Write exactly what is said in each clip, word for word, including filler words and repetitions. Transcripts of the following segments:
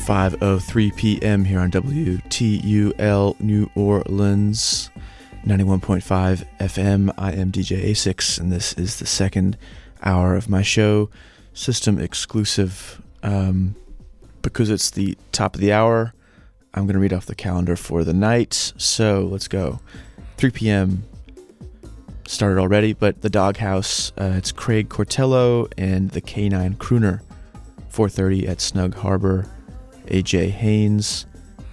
five oh three p.m. here on W T U L New Orleans, ninety-one point five F M. I am D J A six, and this is the second hour of my show, system exclusive. Um, because it's the top of the hour, I'm going to read off the calendar for the night. So let's go. three p.m. started already, but the Doghouse, uh, it's Craig Cortello and the K nine Crooner. four thirty at Snug Harbor, A J Haynes.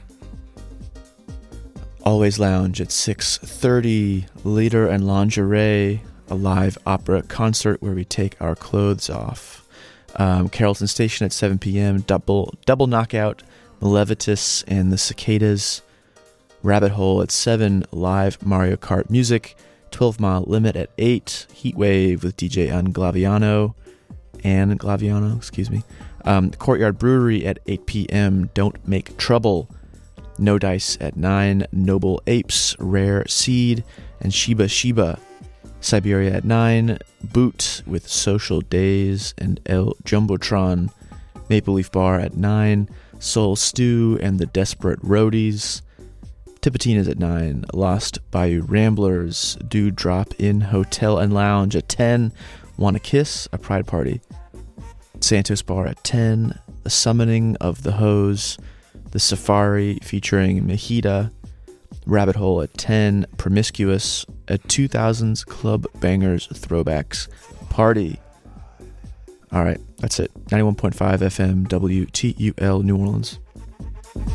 Always Lounge at six thirty, Leader and Lingerie, a live opera concert where we take our clothes off. Um, Carrollton Station at seven p.m, Double Double Knockout, Malevitus and the Cicadas. Rabbit Hole at seven, live Mario Kart music. twelve Mile Limit at eight, Heatwave with D J Anglaviano. Ann Glaviano, excuse me. Um, Courtyard Brewery at eight p.m, Don't Make Trouble. No Dice at nine, Noble Apes, Rare Seed, and Shiba Shiba. Siberia at nine, Boot with Social Days and El Jumbotron. Maple Leaf Bar at nine, Soul Stew and the Desperate Roadies. Tipitina's at nine, Lost Bayou Ramblers, Do Drop In Hotel and Lounge at ten, Wanna Kiss, a Pride Party. Santos Bar at ten, The Summoning of the Hose, The Safari featuring Mahida. Rabbit Hole at ten, Promiscuous, a two thousands Club Bangers Throwbacks Party. Alright, that's it. ninety-one point five F M, W T U L New Orleans.